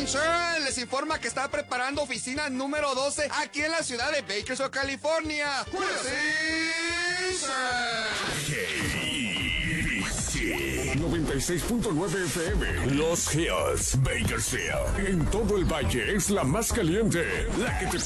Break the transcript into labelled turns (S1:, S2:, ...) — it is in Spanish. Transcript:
S1: Insurance les informa que está preparando oficina número 12 aquí en la ciudad de Bakersfield, California.
S2: KBC 96.9 FM. Los Hills, Bakersfield. En todo el valle es la más caliente, la que te